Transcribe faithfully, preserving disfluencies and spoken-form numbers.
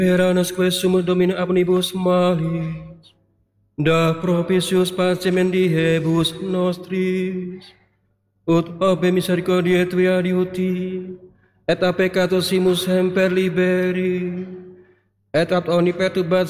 Veranas que sumus domina omnibus malis, da propitius pacem endihebus nostris, ut ope misericordiae tui adiuti, et a peccato simus semper liberi, et ad omni perturbatio